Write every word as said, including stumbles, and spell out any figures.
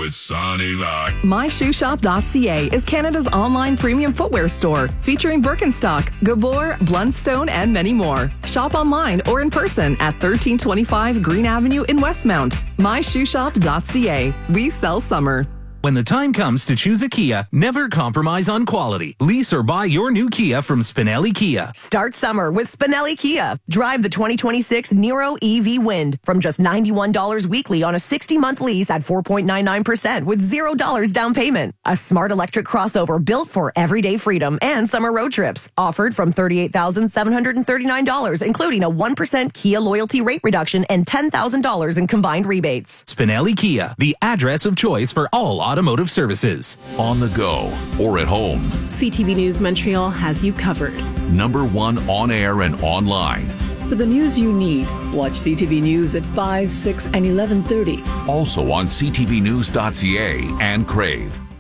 with Sonny Rock. my shoe shop dot c a is Canada's online premium footwear store, featuring Birkenstock, Gabor, Blundstone, and many more. Shop online or in person at thirteen twenty-five Green Avenue in Westmount. my shoe shop dot c a. We sell summer. When the time comes to choose a Kia, never compromise on quality. Lease or buy your new Kia from Spinelli Kia. Start summer with Spinelli Kia. Drive the twenty twenty-six Niro E V Wind from just ninety-one dollars weekly on a sixty-month lease at four point nine nine percent with zero dollars down payment. A smart electric crossover built for everyday freedom and summer road trips. Offered from thirty-eight thousand seven hundred thirty-nine dollars, including a one percent Kia loyalty rate reduction and ten thousand dollars in combined rebates. Spinelli Kia, the address of choice for all automotive services. On the go or at home. C T V News Montreal has you covered. Number one on air and online. For the news you need, watch C T V News at five, six, and eleven thirty. Also on c t v news dot c a and Crave.